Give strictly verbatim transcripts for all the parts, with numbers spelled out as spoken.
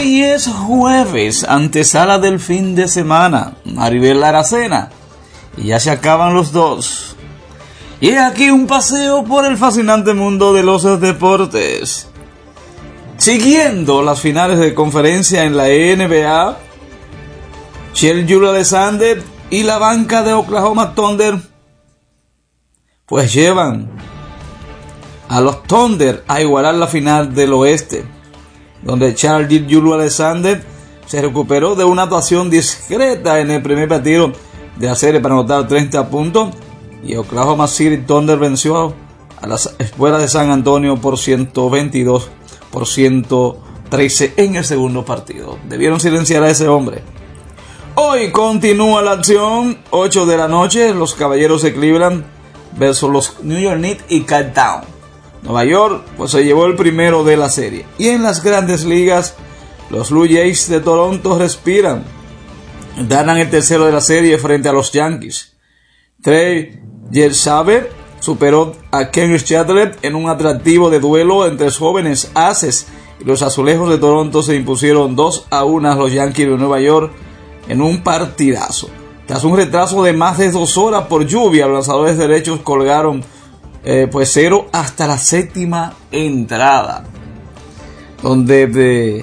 Hoy es jueves, antesala del fin de semana. Maribel Aracena. Y ya se acaban los dos. Y aquí un paseo por el fascinante mundo de los deportes. Siguiendo las finales de conferencia en la N B A, Shai Gilgeous-Alexander y la banca de Oklahoma Thunder pues llevan a los Thunder a igualar la final del oeste, donde Shai Gilgeous-Alexander se recuperó de una actuación discreta en el primer partido de la serie para anotar treinta puntos, y Oklahoma City Thunder venció a las Espuelas de San Antonio por ciento veintidós por ciento trece en el segundo partido. Debieron silenciar a ese hombre. Hoy continúa la acción, ocho de la noche, los Caballeros de Cleveland versus los New York Knicks y Cal Town. Nueva York pues se llevó el primero de la serie. Y en las grandes ligas, los Blue Jays de Toronto respiran. Ganan el tercero de la serie frente a los Yankees. Trey Yersaber superó a Kenrich Chatterley en un atractivo de duelo entre los jóvenes aces, y los Azulejos de Toronto se impusieron dos a uno a los Yankees de Nueva York en un partidazo. Tras un retraso de más de dos horas por lluvia, los lanzadores derechos colgaron eh, pues cero hasta la séptima entrada, donde de,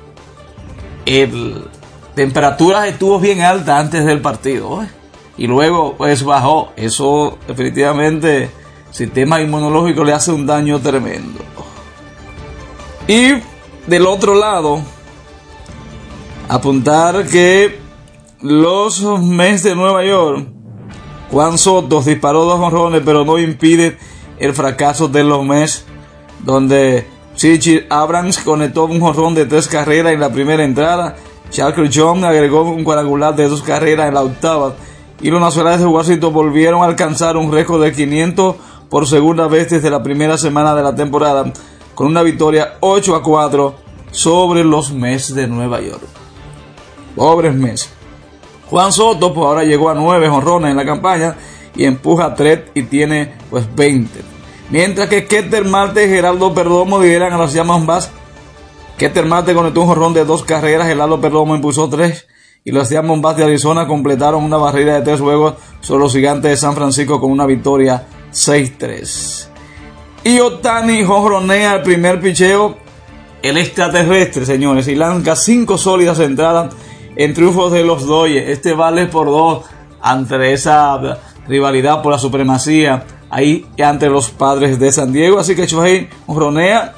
el temperatura estuvo bien alta antes del partido, ¿eh? Y luego pues bajó. Eso definitivamente sistema inmunológico le hace un daño tremendo. Y del otro lado, apuntar que los Mets de Nueva York, Juan Soto disparó dos jonrones, pero no impide el fracaso de los Mets, donde Chichi Abrams conectó un jonrón de tres carreras en la primera entrada. Charles John agregó un cuadrangular de dos carreras en la octava, y los Nacionales de Washington volvieron a alcanzar un récord de quinientos por segunda vez desde la primera semana de la temporada, con una victoria ocho a cuatro sobre los Mets de Nueva York. Pobres Mets. Juan Soto pues ahora llegó a nueve jonrones en la campaña y empuja a tres y tiene pues veinte. Mientras que Ketel Marte y Geraldo Perdomo lideran a los Diamondbacks. Ketel Marte conectó un jonrón de dos carreras, Geraldo Perdomo impulsó tres, y los Diamondbacks de Arizona completaron una barrida de tres juegos sobre los Gigantes de San Francisco con una victoria seis tres. Y Ohtani jonronea el primer picheo, el extraterrestre, señores, y lanza cinco sólidas entradas en triunfos de los Dodgers. Este vale por dos ante esa rivalidad por la supremacía ahí ante los Padres de San Diego. Así que Shohei jonronea,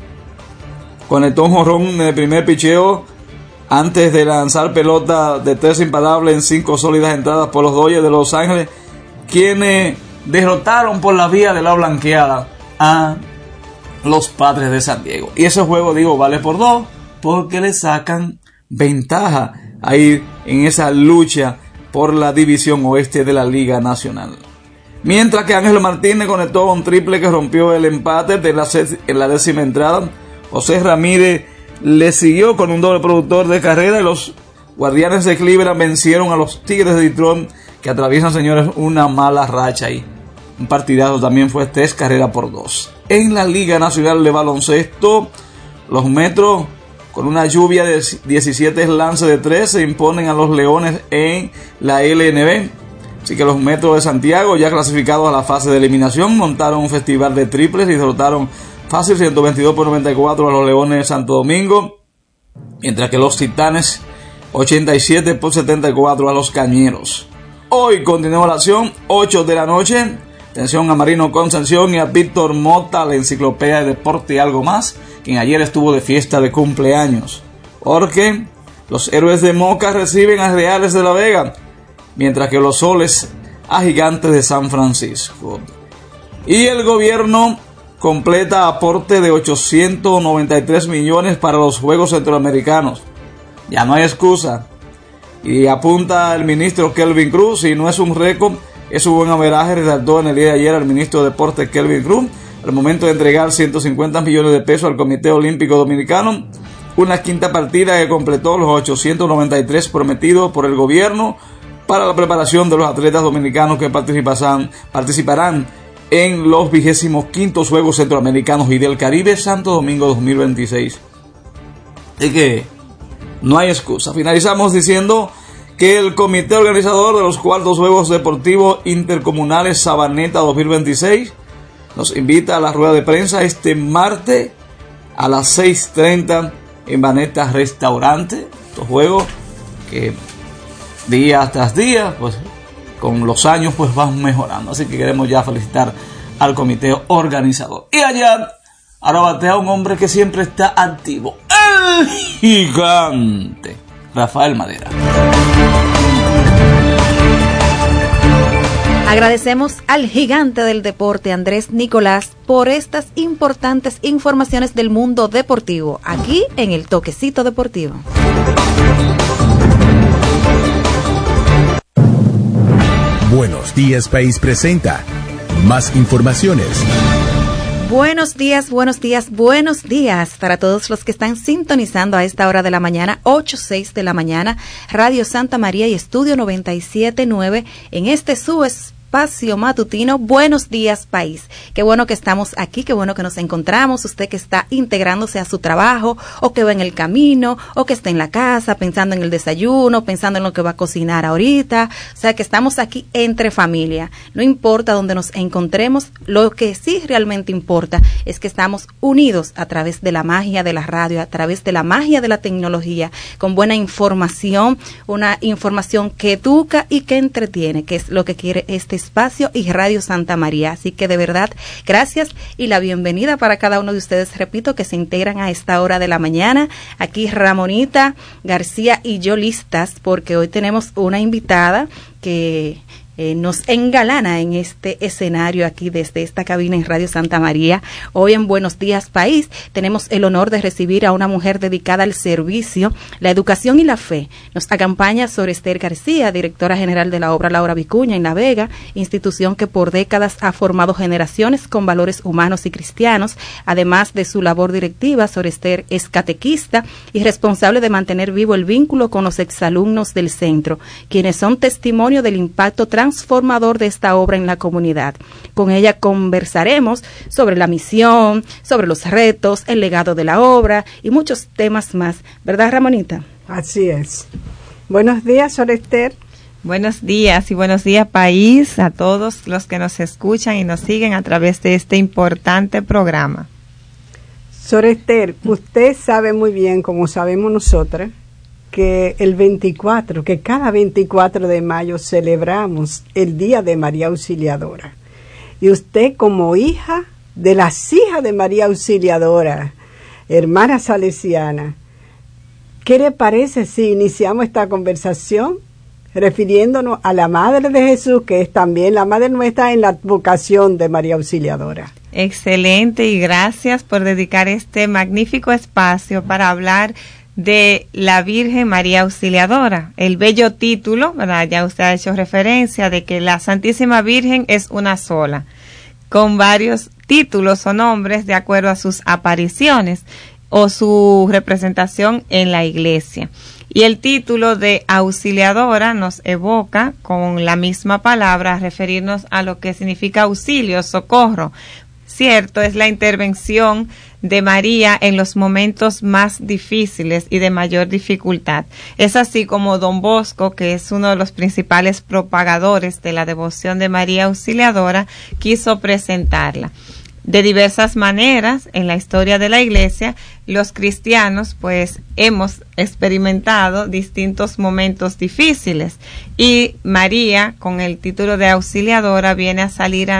conectó un jonrón en el primer picheo antes de lanzar pelota de tres imparables en cinco sólidas entradas por los Dodgers de Los Ángeles, quienes derrotaron por la vía de la blanqueada a los Padres de San Diego. Y ese juego, digo, vale por dos porque le sacan ventaja ahí en esa lucha por la división oeste de la Liga Nacional. Mientras que Ángel Martínez conectó un triple que rompió el empate de la, en la décima entrada. José Ramírez le siguió con un doble productor de carrera, y los Guardianes de Cleveland vencieron a los Tigres de Detroit, que atraviesan, señores, una mala racha ahí. Un partidazo también fue tres carreras por dos. En la Liga Nacional de Baloncesto, los Metros, con una lluvia de diecisiete lances de tres, se imponen a los Leones en la L N B. Así que los Metros de Santiago, ya clasificados a la fase de eliminación, montaron un festival de triples y derrotaron fácil ciento veintidós por noventa y cuatro a los Leones de Santo Domingo, mientras que los Titanes ochenta y siete por setenta y cuatro a los Cañeros. Hoy continúa la acción, ocho de la noche. Atención a Marino Concepción y a Víctor Mota, la enciclopedia de deporte y algo más, quien ayer estuvo de fiesta de cumpleaños, porque los Héroes de Moca reciben a Reales de la Vega, mientras que los Soles a Gigantes de San Francisco. Y el gobierno completa aporte de ochocientos noventa y tres millones para los Juegos Centroamericanos. Ya no hay excusa. Y apunta el ministro Kelvin Cruz, si no es un récord, es un buen averaje, resaltó en el día de ayer el ministro de Deportes Kelvin Cruz, al momento de entregar ciento cincuenta millones de pesos al Comité Olímpico Dominicano, una quinta partida que completó los ochocientos noventa y tres prometidos por el gobierno para la preparación de los atletas dominicanos que participarán, participarán en los vigésimos quintos Juegos Centroamericanos y del Caribe Santo Domingo dos mil veintiséis. Es que no hay excusa. Finalizamos diciendo que el comité organizador de los cuartos Juegos Deportivos Intercomunales Sabaneta dos mil veintiséis nos invita a la rueda de prensa este martes a las seis treinta en Baneta Restaurante. Estos juegos que día tras día, pues con los años pues van mejorando. Así que queremos ya felicitar al comité organizador. Y allá, ahora batea un hombre que siempre está activo, el gigante Rafael Madera. Agradecemos al gigante del deporte Andrés Nicolás por estas importantes informaciones del mundo deportivo, aquí en el Toquecito Deportivo. Buenos Días País presenta más informaciones. Buenos días, buenos días, buenos días para todos los que están sintonizando a esta hora de la mañana, ocho seis de la mañana, Radio Santa María y Estudio noventa y siete nueve en este su espacio matutino. Buenos días, país. Qué bueno que estamos aquí, qué bueno que nos encontramos. Usted que está integrándose a su trabajo, o que va en el camino, o que está en la casa pensando en el desayuno, pensando en lo que va a cocinar ahorita. O sea, que estamos aquí entre familia. No importa dónde nos encontremos, lo que sí realmente importa es que estamos unidos a través de la magia de la radio, a través de la magia de la tecnología, con buena información, una información que educa y que entretiene, que es lo que quiere este espacio y Radio Santa María. Así que de verdad, gracias y la bienvenida para cada uno de ustedes, repito, que se integran a esta hora de la mañana. Aquí Ramonita García y yo listas, porque hoy tenemos una invitada que Eh, nos engalana en este escenario aquí desde esta cabina en Radio Santa María. Hoy en Buenos Días País tenemos el honor de recibir a una mujer dedicada al servicio, la educación y la fe. Nos acompaña Sor Esther García, directora general de la obra Laura Vicuña en La Vega, institución que por décadas ha formado generaciones con valores humanos y cristianos. Además de su labor directiva, Sor Esther es catequista y responsable de mantener vivo el vínculo con los exalumnos del centro, quienes son testimonio del impacto transformador de esta obra en la comunidad. Con ella conversaremos sobre la misión, sobre los retos, el legado de la obra y muchos temas más. ¿Verdad, Ramonita? Así es. Buenos días, Sor Esther. Buenos días y buenos días, país, a todos los que nos escuchan y nos siguen a través de este importante programa. Sor Esther, usted sabe muy bien, como sabemos nosotras, que el veinticuatro, que cada veinticuatro de mayo celebramos el Día de María Auxiliadora. Y usted, como hija de las hijas de María Auxiliadora, hermana salesiana, ¿qué le parece si iniciamos esta conversación refiriéndonos a la Madre de Jesús, que es también la Madre nuestra en la advocación de María Auxiliadora? Excelente, y gracias por dedicar este magnífico espacio para hablar de la Virgen María Auxiliadora. El bello título, ¿verdad? Ya usted ha hecho referencia de que la Santísima Virgen es una sola, con varios títulos o nombres de acuerdo a sus apariciones o su representación en la iglesia. Y el título de Auxiliadora nos evoca con la misma palabra a referirnos a lo que significa auxilio, socorro. Cierto, es la intervención de María en los momentos más difíciles y de mayor dificultad. Es así como Don Bosco, que es uno de los principales propagadores de la devoción de María Auxiliadora, quiso presentarla. De diversas maneras, en la historia de la Iglesia, los cristianos pues hemos experimentado distintos momentos difíciles, y María, con el título de Auxiliadora, viene a salir a